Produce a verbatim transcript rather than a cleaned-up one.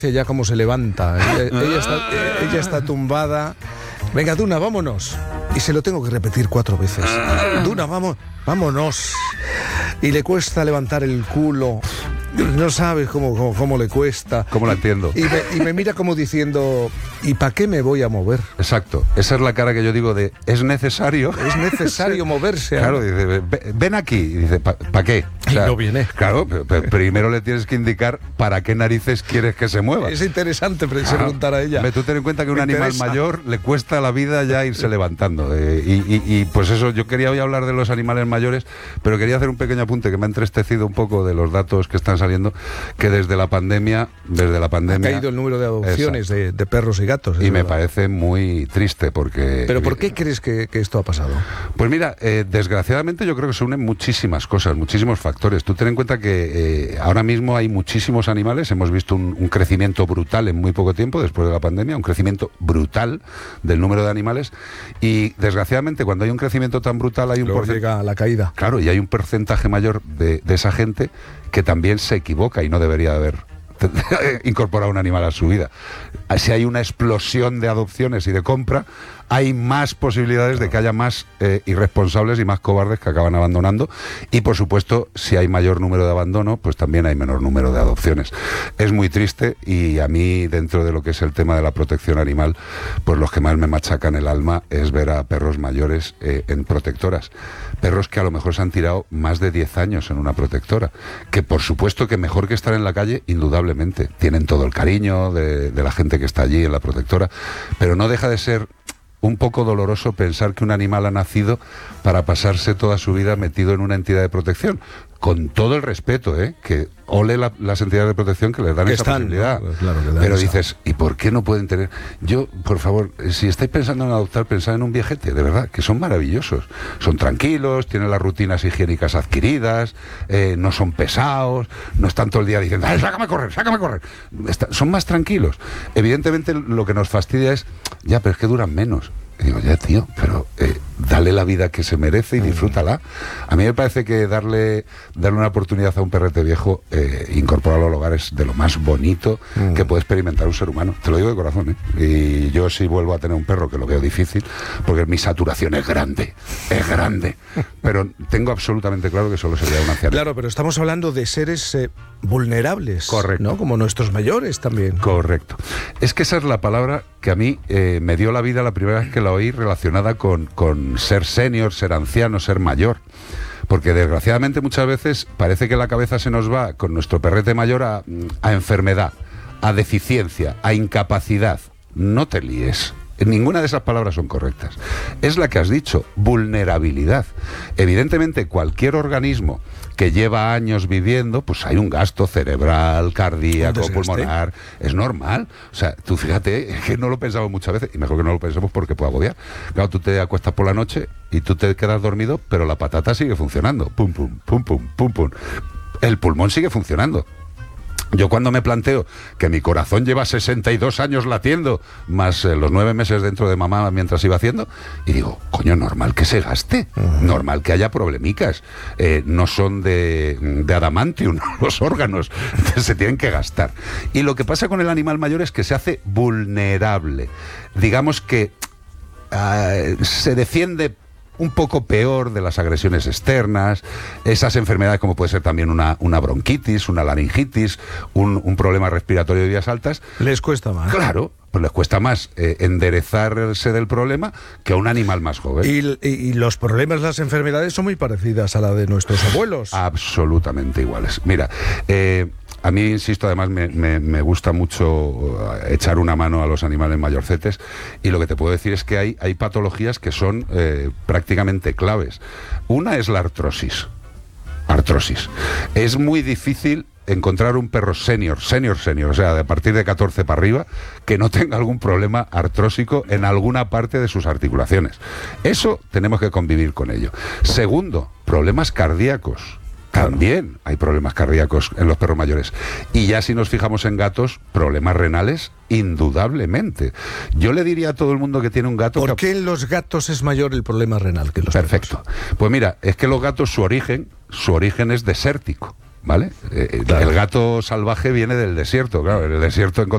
Ya como se levanta, ella, ella, está, ella está tumbada. Venga, Duna, vámonos. Y se lo tengo que repetir cuatro veces. Duna, vamos, vámonos. Y le cuesta levantar el culo. No sabes cómo, cómo, cómo le cuesta. ¿Cómo la entiendo? Y me, y me mira como diciendo, ¿y para qué me voy a mover? Exacto. Esa es la cara que yo digo de, ¿es necesario? Es necesario moverse. Claro, dice, ven aquí. Y dice, ¿para pa qué? O sea, y no viene. Claro, pero primero le tienes que indicar para qué narices quieres que se mueva. Es interesante preguntar a ella. Tú ten en cuenta que a un me animal interesa. mayor le cuesta la vida ya irse levantando. Eh, y, y, y pues eso, yo quería hoy hablar de los animales mayores, pero quería hacer un pequeño apunte que me ha entristecido un poco de los datos que están saliendo, que desde la pandemia, desde la pandemia... Ha caído el número de adopciones de, de perros y gatos. Y me verdad. parece muy triste porque... ¿Pero por qué crees que, que esto ha pasado? Pues mira, eh, desgraciadamente yo creo que se unen muchísimas cosas, muchísimos factores. Tú ten en cuenta que eh, ahora mismo hay muchísimos animales, hemos visto un, un crecimiento brutal en muy poco tiempo después de la pandemia, un crecimiento brutal del número de animales, y desgraciadamente cuando hay un crecimiento tan brutal hay un Luego llega la caída. Claro, y hay un porcentaje mayor de, de esa gente que también se equivoca y no debería haber incorporado un animal a su vida. Si hay una explosión de adopciones y de compra, hay más posibilidades de que haya más eh, irresponsables y más cobardes que acaban abandonando, y por supuesto si hay mayor número de abandono, pues también hay menor número de adopciones. Es muy triste, y a mí, dentro de lo que es el tema de la protección animal, pues los que más me machacan el alma es ver a perros mayores eh, en protectoras, perros que a lo mejor se han tirado más de diez años en una protectora, que por supuesto que mejor que estar en la calle, indudablemente, tienen todo el cariño de, de la gente que está allí en la protectora, pero no deja de ser un poco doloroso pensar que un animal ha nacido para pasarse toda su vida metido en una entidad de protección, con todo el respeto, ¿eh? Que ole la, las entidades de protección que les dan que esa están, posibilidad. ¿no? Claro, que dan pero esa. dices, ¿y por qué no pueden tener? Yo, por favor, si estáis pensando en adoptar, pensad en un viejete, de verdad, que son maravillosos. Son tranquilos, tienen las rutinas higiénicas adquiridas, eh, no son pesados, no están todo el día diciendo, ¡ay, sácame a correr, sácame a correr! Está, son más tranquilos. Evidentemente, lo que nos fastidia es, ya, pero es que duran menos. Y digo, ya, tío, pero eh, dale la vida que se merece y disfrútala. A mí me parece que darle, darle una oportunidad a un perrete viejo, eh, incorporarlo al hogar, es de lo más bonito mm. que puede experimentar un ser humano. Te lo digo de corazón, ¿eh? Y yo sí vuelvo a tener un perro, que lo veo difícil, porque mi saturación es grande, es grande. Pero tengo absolutamente claro que solo sería un anciano. Claro, pero estamos hablando de seres eh, vulnerables. Correcto. ¿No? Como nuestros mayores también. Correcto. Es que esa es la palabra que a mí eh, me dio la vida la primera vez que la oí relacionada con, con ser senior, ser anciano, ser mayor. Porque desgraciadamente muchas veces parece que la cabeza se nos va con nuestro perrete mayor a, a enfermedad, a deficiencia, a incapacidad. No te líes. Ninguna de esas palabras son correctas. Es la que has dicho, vulnerabilidad. Evidentemente, cualquier organismo que lleva años viviendo, pues hay un gasto cerebral, cardíaco, pulmonar. Es normal. O sea, tú fíjate, es que no lo pensamos muchas veces, y mejor que no lo pensemos porque puede agobiar. Claro, tú te acuestas por la noche y tú te quedas dormido, pero la patata sigue funcionando. Pum, pum, pum, pum, pum, pum. El pulmón sigue funcionando. Yo cuando me planteo que mi corazón lleva sesenta y dos años latiendo, más eh, los nueve meses dentro de mamá mientras iba haciendo, y digo, coño, normal que se gaste, uh-huh. normal que haya problemicas, eh, no son de, de adamantium los órganos, se tienen que gastar. Y lo que pasa con el animal mayor es que se hace vulnerable, digamos que uh, se defiende un poco peor de las agresiones externas, esas enfermedades como puede ser también una, una bronquitis, una laringitis, un, un problema respiratorio de vías altas. Les cuesta más. Claro, pues les cuesta más eh, enderezarse del problema que a un animal más joven. Y, y, y los problemas, las enfermedades son muy parecidas a la de nuestros abuelos. Absolutamente iguales. Mira, eh, a mí, insisto, además me, me, me gusta mucho echar una mano a los animales mayorcetes, y lo que te puedo decir es que hay, hay patologías que son eh, prácticamente claves. Una es la artrosis. Artrosis. Es muy difícil encontrar un perro senior, senior, senior, o sea, de a partir de catorce para arriba, que no tenga algún problema artrósico en alguna parte de sus articulaciones. Eso tenemos que convivir con ello. Segundo, problemas cardíacos. También hay problemas cardíacos en los perros mayores. Y ya si nos fijamos en gatos, problemas renales, indudablemente. Yo le diría a todo el mundo que tiene un gato... ¿Por que... qué en los gatos es mayor el problema renal que en los Perfecto. perros? Pues mira, es que los gatos, su origen, su origen es desértico. ¿Vale? Eh, claro. El gato salvaje viene del desierto, claro, en el desierto encontramos